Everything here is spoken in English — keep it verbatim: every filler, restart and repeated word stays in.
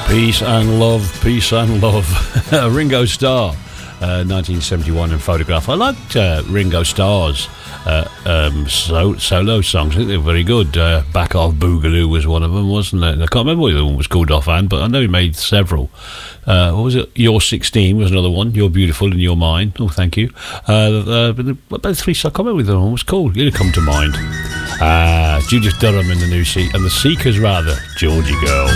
Peace and love, peace and love. Ringo Starr, uh, nineteen seventy-one, and Photograph. I liked uh, Ringo Starr's uh, um, so, solo songs. I think they were very good. Uh, Back Off Boogaloo was one of them, wasn't it? I can't remember what the one was called offhand, but I know he made several. Uh, what was it? You're sixteen was another one. You're Beautiful and You're Mine. Oh, thank you. Uh, uh, but about three, I can't remember what the one was called. It'll come to mind. Uh, Judith Durham in the new seat, and the Seekers, rather, Georgie Girl.